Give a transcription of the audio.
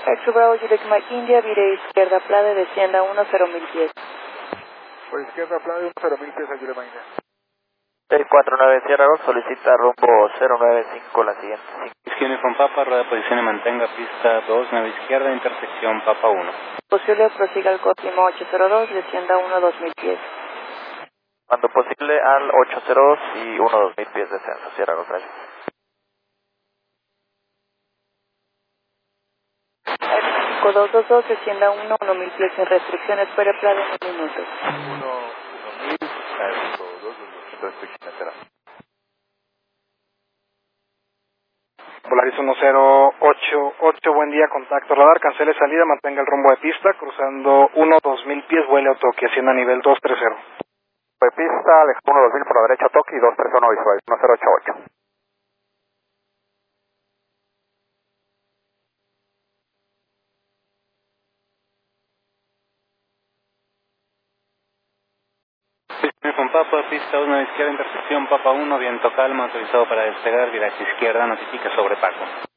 Exo Bravo Juliet Mike India, vire izquierda Plade, descienda 10.000 pies. Por izquierda Plade, 10.000 pies a Juliet Mike India. 649 Sierra 2, solicita rumbo 095 la siguiente. Izquierda con Papa, rueda posición y mantenga pista 2, nave izquierda, intersección Papa 1. Posible prosiga al Cosimo 802, descienda 1.2000 pies. Cuando posible al 802 y 12000 pies de descenso, Sierra 2, gracias. 5222, descienda 1.000 pies sin restricciones, espere Plade 1 minutos. 1.000, a 2, restricciones será. Polaris 1088, buen día, contacto radar, cancele salida, mantenga el rumbo de pista, cruzando 1-2000 pies, vuele a Toki, hacienda nivel 230. De pista, Alejandro 2000 por la derecha, Toki, 231 visual, 1088. Izquierda con Papa, pista 2, nave izquierda, intersección Papa 1, viento calma, autorizado para despegar, viraje izquierda, notifica sobre Paco.